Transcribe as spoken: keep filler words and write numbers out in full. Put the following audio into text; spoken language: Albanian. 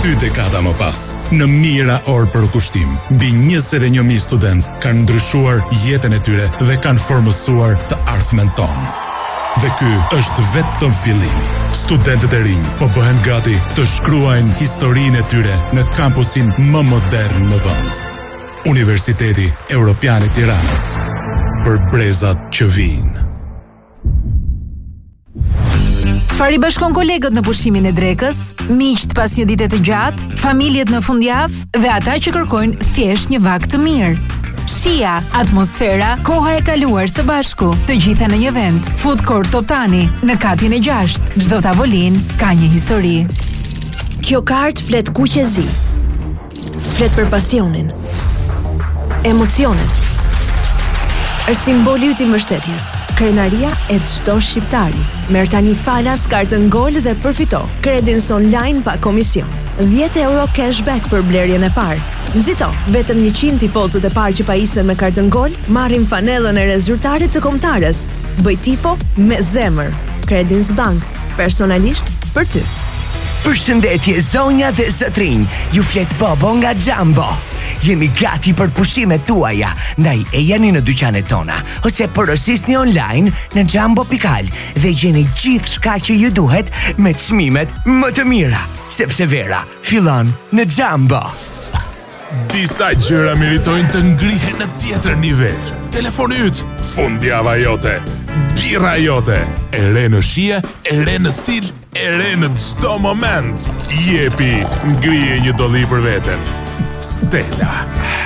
Dy dekada më pas, në mijëra orë për kushtim, mbi njëzet e një mijë student kanë ndryshuar jetën e tyre dhe kanë formësuar të ardhmen tonë. Dhe ky është vetëm fillimi. Studentët e rinj po bëhen gati të shkruajnë historinë e tyre në kampusin më modern në vend. Universiteti Europian i Tiranës. Për brezat që vijnë. Çfarë i bashkon kolegët në pushimin e drekës, miqt pas një dite të gjatë, familjet në fundjavë dhe ata që kërkojnë thjesht një vakt të mirë? Shija, atmosfera, koha e kaluar së bashku, të gjitha në një vend. Food Court Toptani, në katin e gjashtë, çdo tavolin ka një histori. Kjo kart flet kuqezi. Flet për pasionin, emocionet. Është simboli yt i mbështetjes, krenaria e çdo shqiptari. Merr tani falas kartën Gol dhe përfito kredins online pa komision. dhjetë euro cashback për blerjen e parë. Nxito, vetëm njëqind tifozët e parë që pajisen me kartën Gol marrin fanellën e rezultatit të kombëtarës. Bëj tifo me zemër. Credins Bank, personalisht për ty. Përshëndetje zonja dhe zotrinj, ju flet Bobo nga Jumbo. Jemi gati për pushimet tuaja, ndaj e jeni në dyqanet tona, ose porosisni online në jumbo dot al dhe gjeni gjithë shka që ju duhet me çmimet më të mira, sepse vera fillon në Jumbo. Disa gjëra meritojnë të ngrihen në tjetër nivel. Telefoni yt, fundjava jote, birra jote, e re në shije, e re në stil, e re në çdo moment. Jepi, ngrije një dolli për veten. Stella.